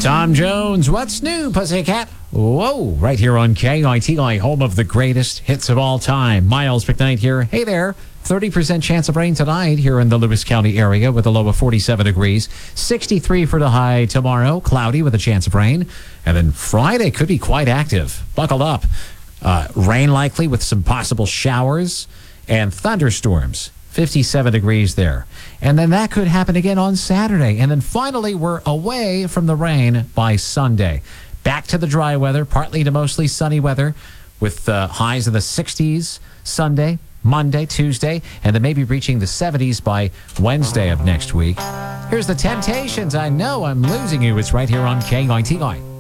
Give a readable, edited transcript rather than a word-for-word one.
Tom Jones, what's new, Pussycat? Whoa, right here on KITI, home of the greatest hits of all time. Miles McKnight here. Hey there. 30% chance of rain tonight here in the Lewis County area with a low of 47 degrees. 63 for the high tomorrow, cloudy with a chance of rain. And then Friday could be quite active. Buckle up. Rain likely with some possible showers and thunderstorms. 57 degrees there. And then that could happen again on Saturday. And then finally, we're away from the rain by Sunday. Back to the dry weather, partly to mostly sunny weather with highs in the 60s Sunday, Monday, Tuesday, and then maybe reaching the 70s by Wednesday of next week. Here's the Temptations. I know I'm losing you. It's right here on KITI.